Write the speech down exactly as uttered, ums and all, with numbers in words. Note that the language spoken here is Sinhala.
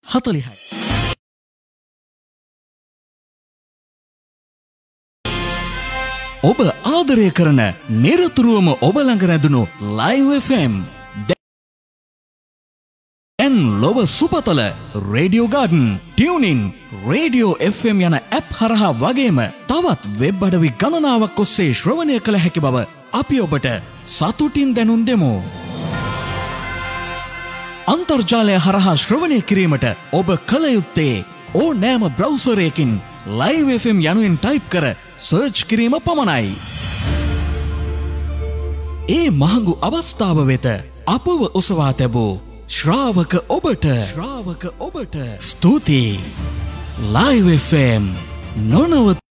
හතළිහයි. ඔබ ආදරය කරන නිරතුරුවම ඔබ ළඟ රැඳුණු ලයිව් එෆ් එම් දැන් ලොව සුපතල radio garden tuning radio F M යන ඇප් හරහා වගේම තවත් වෙබ් අඩවි ගණනාවක් ඔස්සේ ශ්‍රවණය කළ හැකි බව අපි ඔබට සතුටින් දැනුම් දෙමු. අන්තර්ජාලය හරහා ශ්‍රවණය කිරීමට ඔබ කළ යුත්තේ ඕනෑම බ්‍රවුසරයකින් ලයිව් එෆ් එම් යනුවෙන් ටයිප් කර සර්ච් කිරීම පමණයි. ඒ මහඟු අවස්ථාව වෙත අපව ඔසවා තැබූ ශ්‍රාවක ඔබට ශ්‍රාවක ඔබට ස්තුතියි. Live F M නොනවත